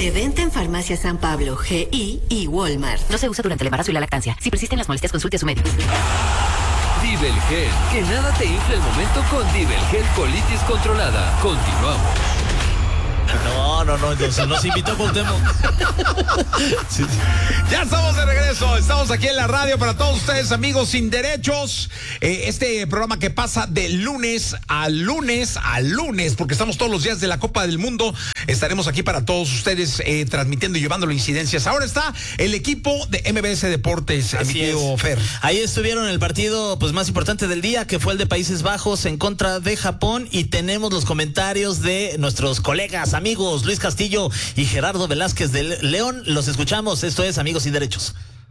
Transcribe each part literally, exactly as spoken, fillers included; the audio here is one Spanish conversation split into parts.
De venta en Farmacia San Pablo, G I y Walmart. No se usa durante el embarazo y la lactancia. Si persisten las molestias, consulte a su médico. Dibelgel, que nada te infle el momento con Dibelgel colitis controlada. Continuamos. No, no, no, entonces nos invitó Cuauhtémoc. Sí, sí. Ya estamos de regreso, estamos aquí en la radio para todos ustedes, amigos sin derechos. Eh, este programa que pasa de lunes a lunes a lunes, porque estamos todos los días de la Copa del Mundo. Estaremos aquí para todos ustedes eh, transmitiendo y llevándolo incidencias. Ahora está el equipo de M B S Deportes, mi querido Fer. Ahí estuvieron en el partido pues más importante del día, que fue el de Países Bajos en contra de Japón, y tenemos los comentarios de nuestros colegas, amigos Luis Castillo y Gerardo Velázquez de León. Los escuchamos. Esto es Amigos Sin Derechos.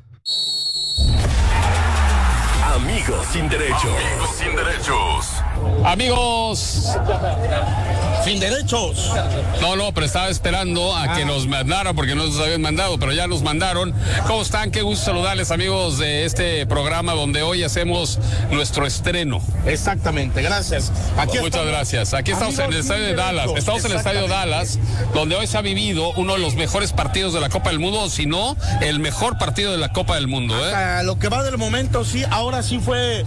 Amigos Sin Derechos. Amigos Sin Derechos. Amigos sin derechos. No, no, pero estaba esperando a ah. que nos mandaran, porque no nos habían mandado, pero ya nos mandaron. ¿Cómo están? Qué gusto saludarles, amigos de este programa donde hoy hacemos nuestro estreno. Exactamente, gracias. Aquí Muchas estamos. gracias. Aquí estamos en el estadio de Dallas. Estamos en el estadio Dallas, donde hoy se ha vivido uno de los mejores partidos de la Copa del Mundo, si no, el mejor partido de la Copa del Mundo. ¿eh? Hasta lo que va del momento, sí, ahora sí fue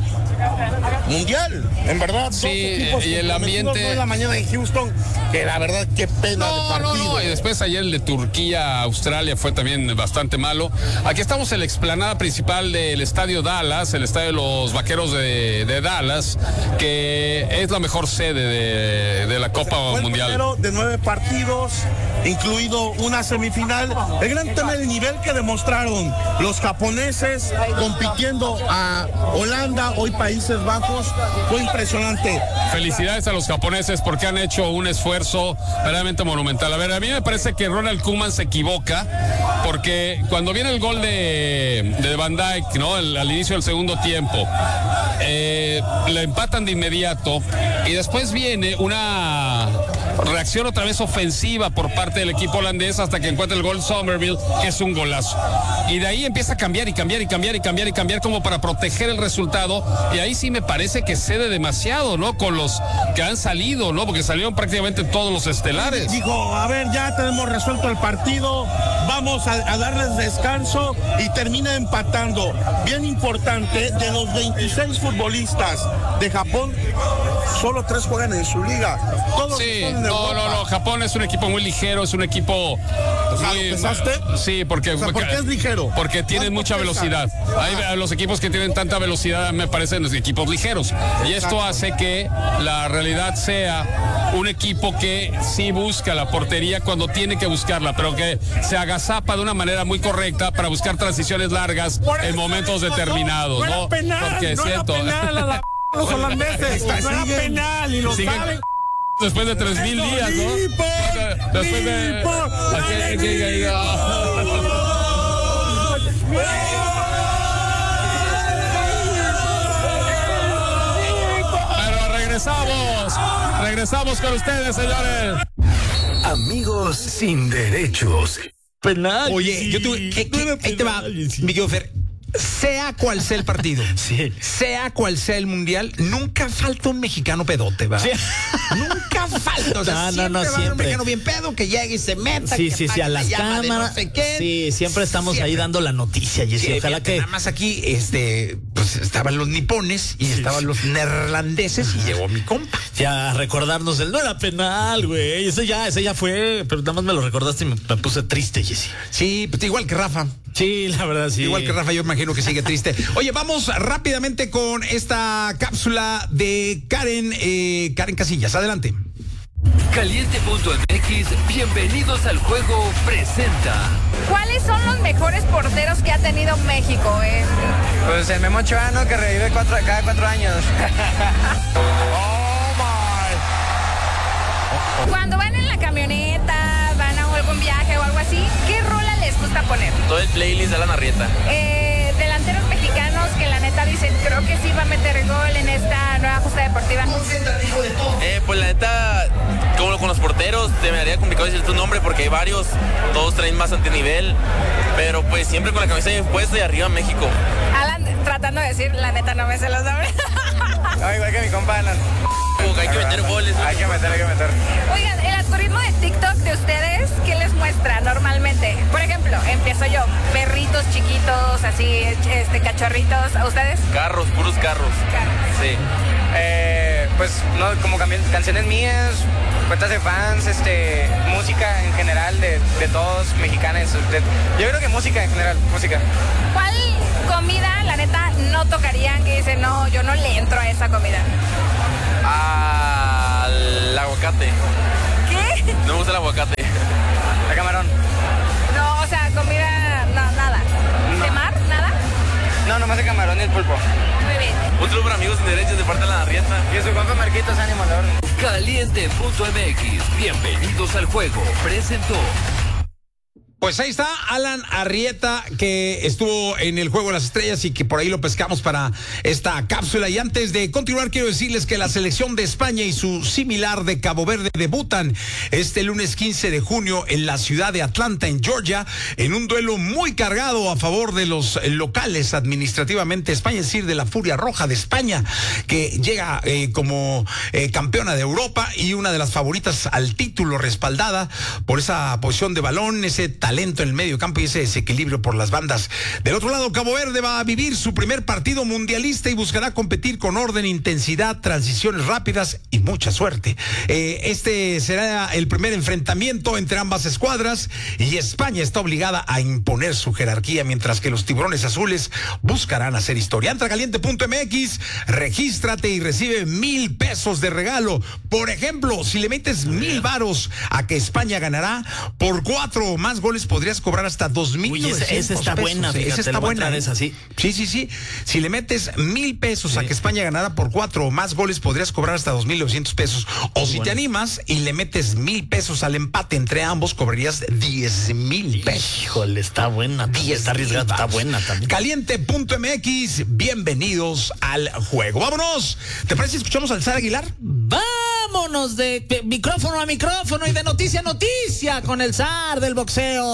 mundial, en verdad. Sí, y el ambiente de la mañana en Houston, que la verdad qué pena no, de partido. No, no, y después ayer el de Turquía, Australia fue también bastante malo. Aquí estamos en la explanada principal del estadio Dallas, el estadio de los Vaqueros de, de Dallas, que es la mejor sede de, de la Copa fue Mundial. El primero de nueve partidos, incluido una semifinal. El gran tema del nivel que demostraron los japoneses compitiendo a Holanda, hoy Países Bajos, fue impresionante. Felicidades a los japoneses porque han hecho un esfuerzo verdaderamente monumental. A ver, a mí me parece que Ronald Koeman se equivoca, porque cuando viene el gol de, de Van Dijk, ¿no? El, al inicio del segundo tiempo, eh, le empatan de inmediato y después viene una reacción otra vez ofensiva por parte del equipo holandés hasta que encuentra el gol Somerville, que es un golazo. Y de ahí empieza a cambiar y cambiar y cambiar y cambiar y cambiar como para proteger el resultado, y ahí sí me parece que cede demasiado, ¿no? Con los que han salido, ¿no? Porque salieron prácticamente todos los estelares. Dijo, a ver, ya tenemos resuelto el partido, vamos a, a darles descanso, y termina empatando. Bien importante, de los veintiséis futbolistas de Japón, solo tres juegan en su liga. Todos sí, son en no, Europa. no, no, Japón es un equipo muy ligero, es un equipo... O sea, muy, ¿pensaste? Sí, porque... O sea, ¿por qué es ligero? Porque tienen mucha velocidad. Hay, los equipos que tienen tanta velocidad me parecen los equipos ligeros. Y esto hace que la realidad sea un equipo que sí busca la portería cuando tiene que buscarla, pero que se agazapa de una manera muy correcta para buscar transiciones largas en momentos determinados, ¿no? No penal, porque no siento... era penal a la los holandeses, no era penal y lo siguen, saben. Después de tres mil días, ¿no? Después de... Aquí, aquí, aquí, Pero regresamos, regresamos con ustedes, señores. Amigos Sin Derechos. Penal. Oye, yo tuve... ¿qué, qué, ahí te va, mi querido Fer. Sea cual sea el partido, sí. sea cual sea el mundial, nunca falta un mexicano pedote, ¿va? Sí. Nunca falta, o sea, no, no, no, siempre va siempre. un mexicano bien pedo que llegue y se meta. Sí, que sí, sí, a las cámaras. No sé sí, siempre estamos siempre. ahí dando la noticia, Jessy. Sí, ojalá fíjate, que... nada más aquí, este, pues estaban los nipones y sí, estaban sí. los neerlandeses y llegó mi compa. Ya recordarnos el no era penal, güey. Ese ya, ese ya fue, pero nada más me lo recordaste y me, me puse triste, Jessy. Sí, pues igual que Rafa. Sí, la verdad, sí. Igual que Rafa, yo imagino que sigue triste. Oye, vamos rápidamente con esta cápsula de Karen, eh, Karen Casillas. Adelante. Caliente punto M X, bienvenidos al juego, presenta. ¿Cuáles son los mejores porteros que ha tenido México? Eh? Pues el Memo Ochoa, ¿no? Que revive cuatro, cada cuatro años. Oh, my. Cuando van en la camioneta, van a algún viaje o algo así, ¿qué rola les gusta poner? Todo el playlist de la Narrieta. Eh, delanteros mexicanos que la neta dicen, creo que sí va a meter gol en esta nueva justa deportiva. Eh, pues la neta, como con los porteros, te me haría complicado decir tu nombre porque hay varios, todos traen bastante nivel, pero pues siempre con la camisa bien puesta y arriba México. Alan, tratando de decir, la neta no me sé los nombres. No, igual que mi compa Alan. Hay que meter goles. Hay que meter, hay que meter. Oigan, el algoritmo de TikTok de ustedes, ¿qué les muestra normalmente? ejemplo, empiezo yo, perritos chiquitos, así, este, cachorritos, ¿a ustedes? Carros, puros carros. Carros. Sí. Eh, pues, no, como canciones mías, cuentas de fans, este, música en general de, de todos, mexicanos. De, yo creo que música en general, música. ¿Cuál comida, la neta, no tocarían que dicen, no, yo no le entro a esa comida? Ah, el aguacate. ¿Qué? No me gusta el aguacate. El camarón. No, o sea, comida, no, nada. No. ¿De mar? ¿Nada? No, nomás el camarón y el pulpo. Muy bien. Un saludo para amigos sin derechos de parte de la Arrieta. Y su compa Marquitos, ánimo, Lord. Caliente punto M X. Bienvenidos al juego. Presentó. Pues ahí está Alan Arrieta, que estuvo en el Juego de las Estrellas y que por ahí lo pescamos para esta cápsula. Y antes de continuar, quiero decirles que la selección de España y su similar de Cabo Verde debutan este lunes quince de junio en la ciudad de Atlanta, en Georgia, en un duelo muy cargado a favor de los locales administrativamente España, es decir, de la Furia Roja de España, que llega eh, como eh, campeona de Europa y una de las favoritas al título, respaldada por esa posición de balón, ese talento en el medio campo y ese desequilibrio por las bandas. Del otro lado, Cabo Verde va a vivir su primer partido mundialista y buscará competir con orden, intensidad, transiciones rápidas y mucha suerte. Eh, este será el primer enfrentamiento entre ambas escuadras y España está obligada a imponer su jerarquía, mientras que los tiburones azules buscarán hacer historia. Entra a caliente punto M X, regístrate y recibe mil pesos de regalo. Por ejemplo, si le metes mil varos a que España ganará, por cuatro o más goles podrías cobrar hasta dos mil. Uy, esa, esa está pesos. buena, fíjate, esa está buena. Es así. Sí, sí, sí. Si le metes mil pesos sí. a que España ganara por cuatro o más goles, podrías cobrar hasta dos mil novecientos pesos. O Muy si bueno. te animas y le metes mil pesos al empate entre ambos, cobrarías diez mil pesos. Híjole, está buena. diez está arriesgada, está buena también. Caliente punto M X, bienvenidos al juego. Vámonos. ¿Te parece si escuchamos al Zar Aguilar? Vámonos de, de micrófono a micrófono y de noticia a noticia con el zar del boxeo.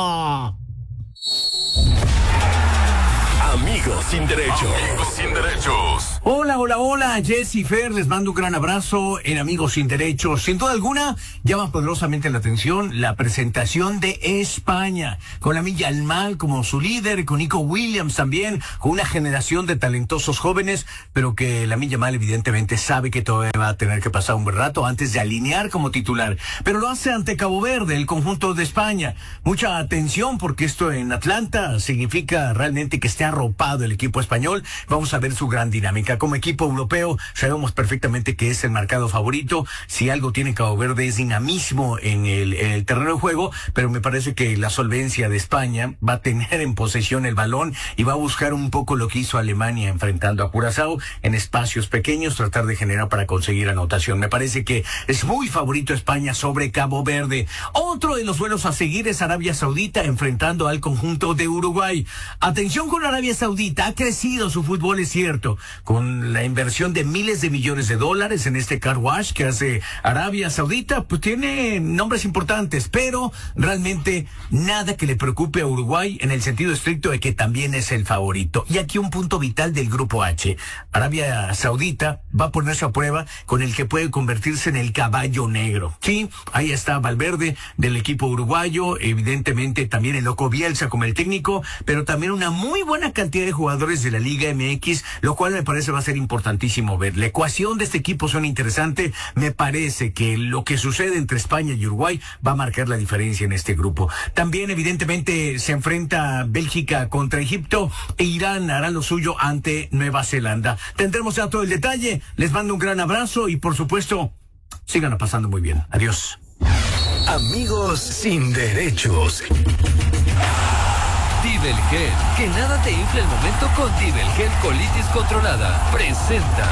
Amigos sin derechos. Amigos sin derechos. Hola, hola, hola, Jess y Fer, les mando un gran abrazo en Amigos sin Derechos. Sin duda alguna, llama poderosamente la atención la presentación de España, con la Milla Almal como su líder, con Nico Williams también, con una generación de talentosos jóvenes, pero que la Milla Almal evidentemente sabe que todavía va a tener que pasar un buen rato antes de alinear como titular. Pero lo hace ante Cabo Verde, el conjunto de España. Mucha atención porque esto en Atlanta significa realmente que esté arropado el equipo español. Vamos a ver su gran dinámica. Como equipo europeo sabemos perfectamente que es el marcado favorito. Si algo tiene Cabo Verde es dinamismo en el, en el terreno de juego, pero me parece que la solvencia de España va a tener en posesión el balón y va a buscar un poco lo que hizo Alemania enfrentando a Curazao en espacios pequeños, tratar de generar para conseguir anotación. Me parece que es muy favorito España sobre Cabo Verde. Otro de los duelos a seguir es Arabia Saudita enfrentando al conjunto de Uruguay. Atención con Arabia Saudita, ha crecido su fútbol, es cierto, con la inversión de miles de millones de dólares en este car wash que hace Arabia Saudita, pues tiene nombres importantes, pero realmente nada que le preocupe a Uruguay en el sentido estricto de que también es el favorito. Y aquí un punto vital del grupo H. Arabia Saudita va a ponerse a prueba con el que puede convertirse en el caballo negro. Sí, ahí está Valverde del equipo uruguayo, evidentemente también el loco Bielsa como el técnico, pero también una muy buena cantidad de jugadores de la Liga M X, lo cual me parece va a ser importantísimo ver. La ecuación de este equipo suena interesante. Me parece que lo que sucede entre España y Uruguay va a marcar la diferencia en este grupo. También evidentemente se enfrenta Bélgica contra Egipto e Irán hará lo suyo ante Nueva Zelanda. Tendremos ya todo el detalle. Les mando un gran abrazo y por supuesto sigan pasando muy bien. Adiós. Amigos sin derechos. Dibelgel, que nada te infle el momento con Dibelgel colitis controlada. Presenta.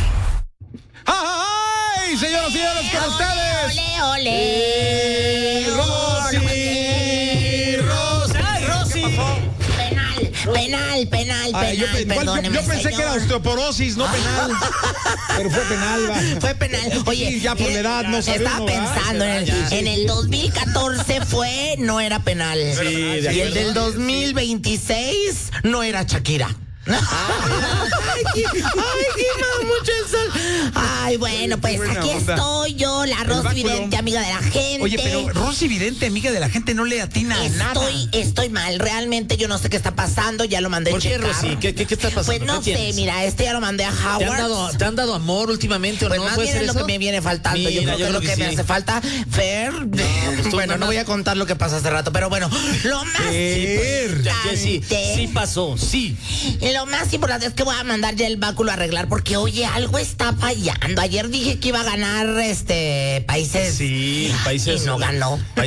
¡Ay, señoras y señores, con ustedes! ¡Ole, ole! ¡Rosy! ¡Rosy! ¡Ay, Rosy! Penal, penal, penal, Ay, yo, penal, perdóneme, yo, yo pensé señor. que era osteoporosis, no penal. Pero fue penal, va. Fue penal. Oye, sí, ya por la edad no sabe estaba uno, pensando en el, ya, sí, en el dos mil catorce fue, no era penal. Sí, de y el del dos mil veintiséis no era Shakira. Ay, qué, ay, quema mucho el sol. Ay, bueno, pues Buena aquí onda. estoy yo, la El Rosy báculo. Vidente, amiga de la gente. Oye, pero Rosy Vidente, amiga de la gente, no le atina a nada. Estoy, estoy mal, realmente yo no sé qué está pasando, ya lo mandé a ¿Por qué, checar. Rosy? ¿Qué, qué, qué está pasando? Pues no ¿Qué sé, tienes? mira, este ya lo mandé a Howard. ¿Te han, dado, ¿Te han dado amor últimamente o Pues no? más ¿Puede bien ser es lo eso? que me viene faltando. Mira, yo creo yo que creo lo que, que me sí. hace falta, Fer. pues tú bueno, nada no voy a contar lo que pasó hace rato, pero bueno, lo más Fer, ya, importante. sí, sí pasó, sí. Y lo más importante es que voy a mandar ya el báculo a arreglar porque, oye, algo está fallando. Ayer dije que iba a ganar este países. Sí, países. Y no ganó.